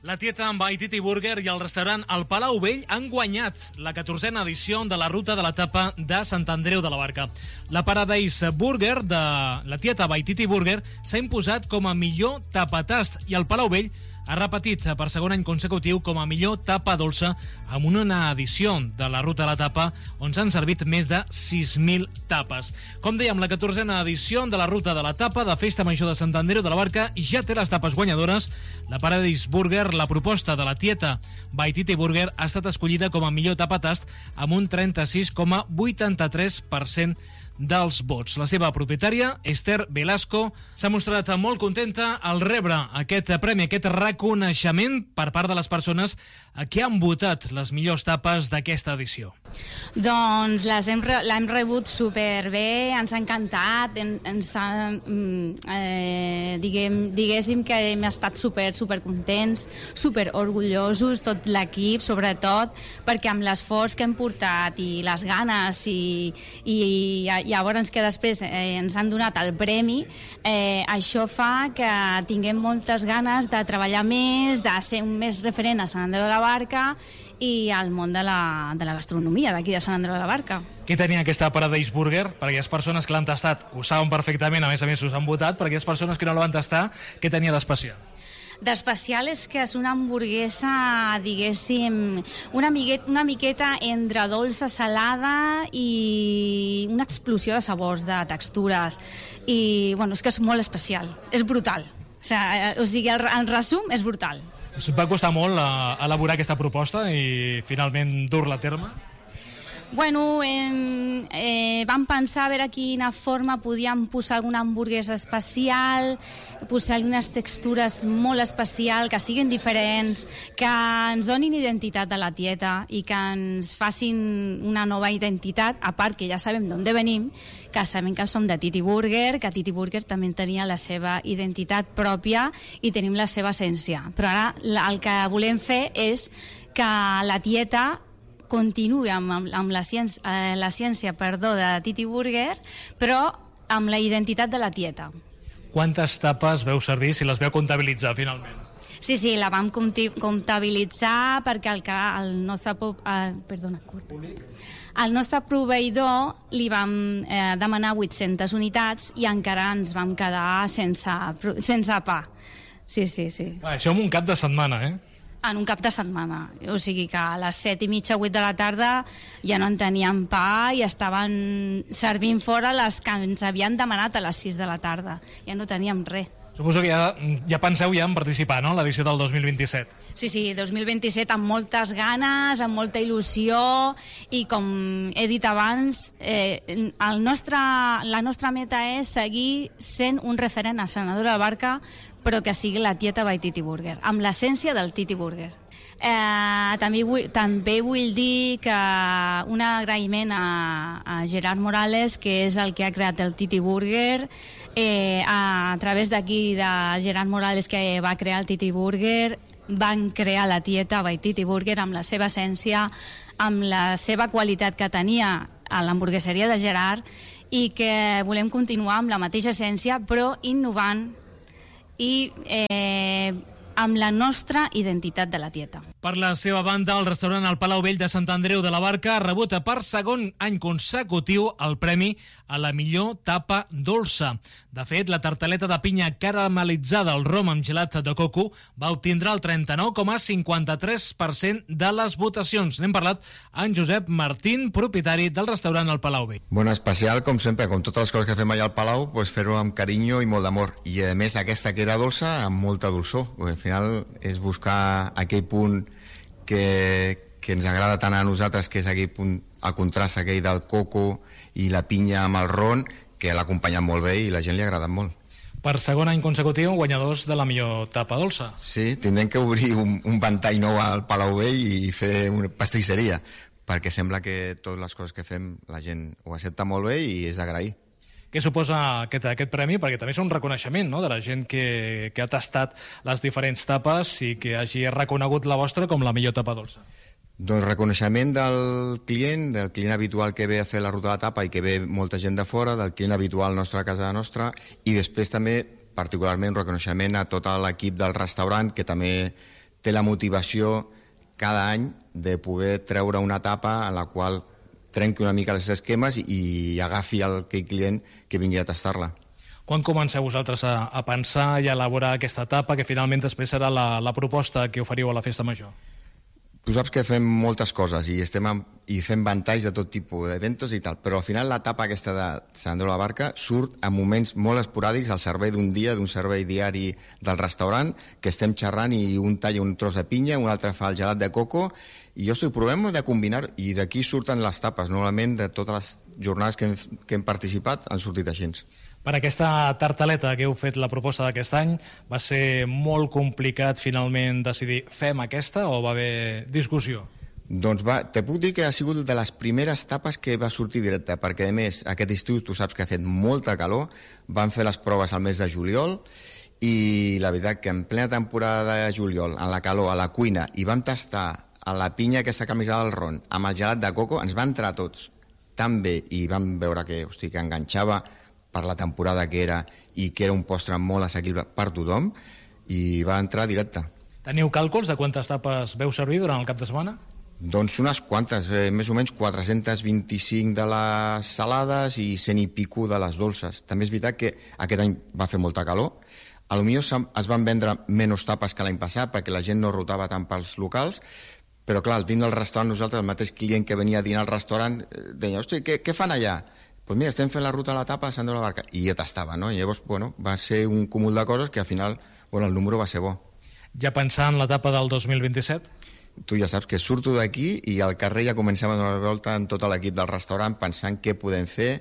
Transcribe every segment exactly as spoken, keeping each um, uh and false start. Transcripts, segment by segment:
La Tieta amb Waititi Burger i el restaurant El Palau Vell han guanyat la catorzena edició de la ruta de la tapa de Sant Andreu de la Barca. La Paradise Burger de la Tieta Waititi Burger s'ha imposat com a millor tapatast i el Palau Vell ha repetit per segon any consecutiu com a millor tapa dolça amb una edició de la ruta de la tapa on s'han servit més de sis mil tapes. Com dèiem, la catorzena edició de la ruta de la tapa de Festa Major de Sant Andreu de la Barca ja té les tapes guanyadores. La Paradise Burger, la proposta de la Tieta Waititi Burger, ha estat escollida com a millor tapatast amb un trenta-sis coma vuitanta-tres per cent dels vots. La seva propietària, Esther Velasco, s'ha mostrat molt contenta al rebre aquest premi, aquest reconeixement per part de les persones que han votat les millors tapes d'aquesta edició. Doncs les hem, l'hem rebut superbé, ens ha encantat, en, ens ha, eh, diguem, diguéssim que hem estat super, super contents, super orgullosos, tot l'equip, sobretot, perquè amb l'esforç que hem portat i les ganes i, i llavors que després eh, ens han donat el premi, eh, això fa que tinguem moltes ganes de treballar més, de ser un més referent a Sant Andreu de la Barca i al món de la, de la gastronomia d'aquí de Sant Andreu de la Barca. Què tenia aquesta Paradise Burger? Per aquelles persones que l'han tastat ho saben perfectament, a més a més us han votat. Per aquelles persones que no la van tastar, què tenia d'especial? D'especial és que és una hamburguesa, diguéssim, una, miqueta, una miqueta entre dolça, salada i una explosió de sabors, de textures. I, bueno, és que és molt especial, és brutal. O sigui, o sigui el, el resum és brutal. Us va costar molt a, a elaborar aquesta proposta i finalment dur-la a terme? Bueno, eh, eh, vam pensar a veure quina forma podíem posar alguna hamburguesa especial, posar unes textures molt especials, que siguin diferents, que ens donin identitat a la Tieta i que ens facin una nova identitat, a part que ja sabem d'on venim, que sabem que som de Titi Burger, que Titi Burger també tenia la seva identitat pròpia i tenim la seva essència. Però ara el que volem fer és que la Tieta continuï amb, amb, amb la, ciència, eh, la ciència perdó, de Titi Burger, però amb la identitat de la Tieta. Quantes tapes veu servir, si les veu comptabilitzar finalment? Sí, sí, la vam comptabilitzar perquè el, el nostre eh, perdona, curt. Al nostre proveïdor li vam eh, demanar vuit-centes unitats i encara ens vam quedar sense, sense pa. Sí, sí, sí. Ah, això en un cap de setmana, eh? En un cap de setmana, o sigui que a les set i mitja, vuit de la tarda ja no en teníem pa i estaven servint fora les que ens havien demanat a les sis de la tarda, ja no teníem res. Suposo que ja, ja penseu ja en participar, no?, l'edició del dos mil vint-i-set. Sí, sí, dos mil vint-i-set amb moltes ganes, amb molta il·lusió i com he dit abans, eh, el nostre, la nostra meta és seguir sent un referent a Sant Andreu de la Barca, però que sigui la Tieta Waititi Burger, amb l'essència del Titi Burger. Eh, també, vull, també vull dir que un agraïment a, a Gerard Morales, que és el que ha creat el Titi Burger, eh, a, a través d'aquí de Gerard Morales, que va crear el Titi Burger, van crear la Tieta Waititi Burger amb la seva essència, amb la seva qualitat que tenia a l'hamburgueseria de Gerard, i que volem continuar amb la mateixa essència però innovant i eh, amb la nostra identitat de la Tieta. Per la seva banda, el restaurant El Palau Vell de Sant Andreu de la Barca ha rebut per segon any consecutiu el premi a la millor tapa dolça. De fet, la tartaleta de pinya caramelitzada al rom amb gelat de coco va obtindre el trenta-nou coma cinquanta-tres per cent de les votacions. N'hem parlat amb Josep Martín, propietari del restaurant El Palau Vell. Bueno, especial, com sempre, com totes les coses que fem allà al Palau, pues fer-ho amb carinyo i molt d'amor. I, a més, aquesta que era dolça, amb molta dolçor. Al final és buscar aquell punt que, que ens agrada tant a nosaltres, que és aquell punt, el contrast aquell del coco i la pinya amb el ron, que l'ha acompanyat molt bé i la gent li ha agradat molt. Per segon any consecutiu, guanyadors de la millor tapa dolça. Sí, tindrem que obrir un, un ventall nou al Palau Vell i fer una pastisseria, perquè sembla que totes les coses que fem la gent ho accepta molt bé i és d'agrair. Què suposa aquest, aquest premi? Perquè també és un reconeixement, no?, de la gent que, que ha tastat les diferents tapes i que hagi reconegut la vostra com la millor tapa dolça. Doncs reconeixement del client, del client habitual que ve a fer la ruta de la tapa i que ve molta gent de fora, del client habitual nostre a casa nostra, i després també particularment reconeixement a tot l'equip del restaurant, que també té la motivació cada any de poder treure una etapa en la qual trenqui una mica els esquemes i, i agafi aquell client que vingui a tastar-la. Quan comenceu vosaltres a, a pensar i a elaborar aquesta etapa, que finalment després serà la, la proposta que oferiu a la Festa Major? Tu saps que fem moltes coses i, estem amb, i fem ventalls de tot tipus d'eventos i tal, però al final l'etapa aquesta de Sant Andreu de la Barca surt en moments molt esporàdics al servei d'un dia, d'un servei diari del restaurant, que estem xerrant i un talla un tros de pinya, un altre fa el gelat de coco, i jo estic provem de combinar, i d'aquí surten les tapes. Normalment de totes les jornades que hem, que hem participat han sortit així. Per aquesta tartaleta que heu fet la proposta d'aquest any, va ser molt complicat finalment decidir fem aquesta o va haver discussió? Doncs va, te puc dir que ha sigut de les primeres tapes que va sortir directe, perquè a més aquest estiu tu saps que ha fet molta calor, van fer les proves al mes de juliol i la veritat que en plena temporada de juliol, en la calor, a la cuina, i vam tastar a la pinya que s'ha camisat al ron amb el gelat de coco, ens va entrar tots tan bé i vam veure que, hosti, que enganxava per la temporada que era i que era un postre molt assequible per tothom i va entrar directe. Teniu càlculs de quantes tapes veu servir durant el cap de setmana? Doncs unes quantes, eh, més o menys quatre-cents vint-i-cinc de les salades i cent i pico de les dolces. També és veritat que aquest any va fer molta calor, a lo millor es van vendre menys tapes que l'any passat perquè la gent no rotava tant pels locals, però clar, al dins del restaurant nosaltres, el mateix client que venia a dinar al restaurant deia, hosti, què, què fan allà? Doncs pues mira, estem fent la ruta a la tapa de Sant Andreu de la Barca, i ja tastava, no? I llavors, bueno, va ser un cúmul de coses que al final, bueno, el número va ser bo. Ja pensant en l'etapa del dos mil vint-i-set? Tu ja saps que surto d'aquí i al carrer ja comencem a donar la volta amb tot l'equip del restaurant pensant què podem fer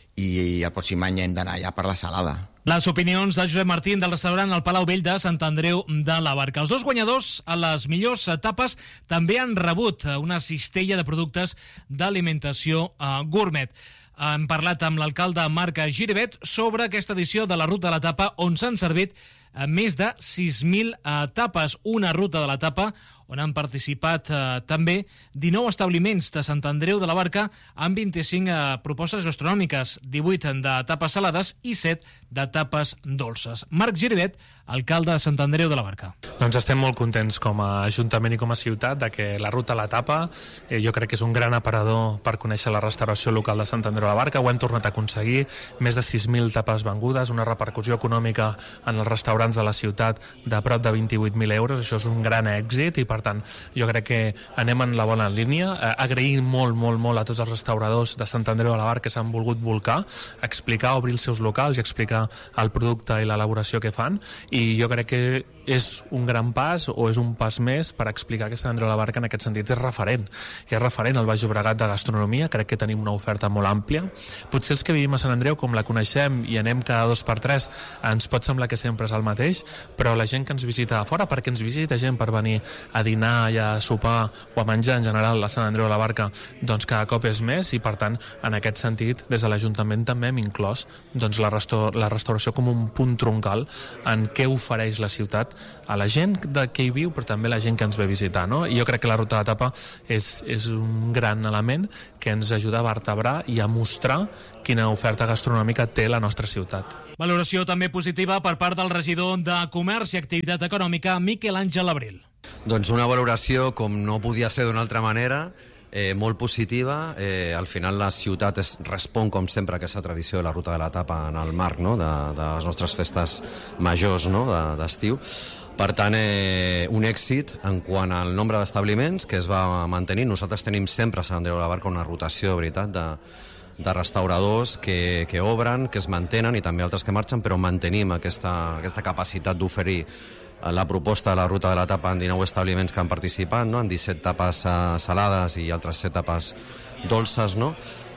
i el pròxim any hem d'anar ja per la salada. Les opinions de Josep Martín del restaurant al Palau Vell de Sant Andreu de la Barca. Els dos guanyadors a les millors etapes també han rebut una cistella de productes d'alimentació eh, gourmet. Hem parlat amb l'alcalde Marc Giribet sobre aquesta edició de la Ruta de l'Etapa on s'han servit eh, més de sis mil etapes, una ruta de l'etapa on han participat eh, també dinou establiments de Sant Andreu de la Barca amb vint-i-cinc eh, propostes gastronòmiques, divuit d'etapes salades i set d'etapes dolces. Marc Giribet, alcalde de Sant Andreu de la Barca. Doncs estem molt contents com a Ajuntament i com a ciutat de que la Ruta a l'Etapa eh, jo crec que és un gran aparador per conèixer la restauració local de Sant Andreu de la Barca. Ho hem tornat a aconseguir, més de sis mil tapes vengudes, una repercussió econòmica en els restaurants de la ciutat de prop de vint-i-vuit mil euros. Això és un gran èxit i per tant jo crec que anem en la bona línia. Eh, agrair molt, molt, molt a tots els restauradors de Sant Andreu de la Barca que s'han volgut volcar, explicar, obrir els seus locals i explicar el producte i l'elaboració que fan, i jo crec que és un gran pas o és un pas més per explicar que Sant Andreu de la Barca en aquest sentit és referent, i és referent al Baix Llobregat de gastronomia. Crec que tenim una oferta molt àmplia. Potser els que vivim a Sant Andreu, com la coneixem i anem cada dos per tres, ens pot semblar que sempre és el mateix, però la gent que ens visita a fora, perquè ens visita gent per venir a dinar i a sopar o a menjar en general a Sant Andreu de la Barca, doncs cada cop és més, i per tant en aquest sentit des de l'Ajuntament també hem inclòs doncs, la, restaur la restauració com un punt troncal en què ofereix la ciutat a la gent de que hi viu, però també a la gent que ens ve a visitar, no? I jo crec que la Ruta de l'Etapa és, és un gran element que ens ajuda a vertebrar i a mostrar quina oferta gastronòmica té la nostra ciutat. Valoració també positiva per part del regidor de Comerç i Activitat Econòmica, Miquel Àngel Abril. Doncs una valoració, com no podia ser d'una altra manera, eh, molt positiva. Eh, al final la ciutat es respon, com sempre, a aquesta tradició de la Ruta de l'Etapa en el marc, no?, de, de les nostres festes majors, no?, d'estiu. Per tant, eh, un èxit en quant al nombre d'establiments que es va mantenir. Nosaltres tenim sempre a Sant Andreu de la Barca una rotació, de veritat, de, de restauradors que, que obren, que es mantenen, i també altres que marxen, però mantenim aquesta, aquesta capacitat d'oferir la proposta de la Ruta de l'Etapa en dinou establiments que han participat, no?, en disset tapes uh, salades i altres set tapes dolces, no?,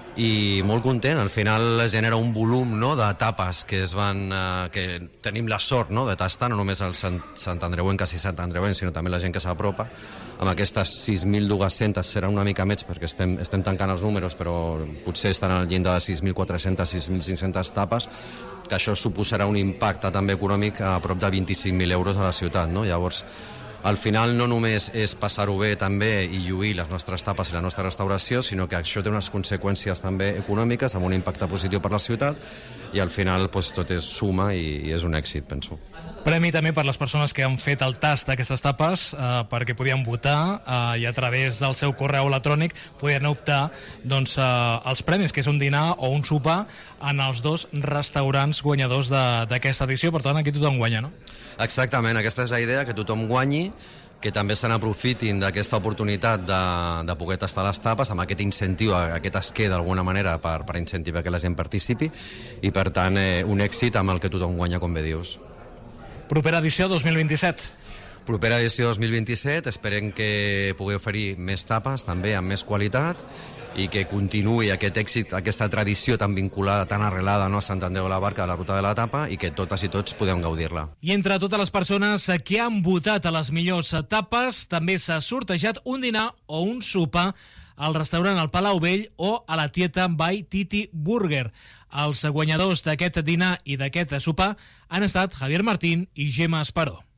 i molt content. Al final es genera un volum, no?, de tapes que es van uh, que tenim la sort, no?, de tastar, no només el Sant, Sant Andreuenques i Sant Andreuencs, sinó també la gent que s'apropa. Amb aquestes sis mil dues-centes seran una mica més perquè estem, estem tancant els números, però potser estan al llindar de sis mil quatre-centes a sis mil cinc-centes tapes, que això suposarà un impacte també econòmic a prop de vint-i-cinc mil euros a la ciutat, no? Llavors, Al final no només és passar-ho bé també i lluir les nostres tapes i la nostra restauració, sinó que això té unes conseqüències també econòmiques amb un impacte positiu per la ciutat i al final doncs, tot és suma i, i és un èxit, penso. Premi també per les persones que han fet el tast d'aquestes tapes eh, perquè podien votar eh, i a través del seu correu electrònic podien optar doncs, eh, als premis, que és un dinar o un sopar en els dos restaurants guanyadors d'aquesta edició. Per tant, aquí tothom guanya, no? Exactament, aquesta és la idea, que tothom guanyi, que també se n'aprofitin d'aquesta oportunitat de, de poder tastar les tapes, amb aquest incentiu, aquest esquer d'alguna manera per, per incentivar que la gent participi i per tant eh, un èxit amb el que tothom guanya, com bé dius. Propera edició dos mil vint-i-set. Propera edició dos mil vint-i-set, esperem que pugui oferir més tapes, també amb més qualitat, i que continuï aquest èxit, aquesta tradició tan vinculada, tan arrelada, no, a Sant Andreu de la Barca, a la Ruta de la Tapa, i que totes i tots podem gaudir-la. I entre totes les persones que han votat a les millors tapes, també s'ha sortejat un dinar o un sopar al restaurant El Palau Vell o a la Tieta by Titi Burger. Els guanyadors d'aquest dinar i d'aquest sopar han estat Javier Martín i Gemma Esparó.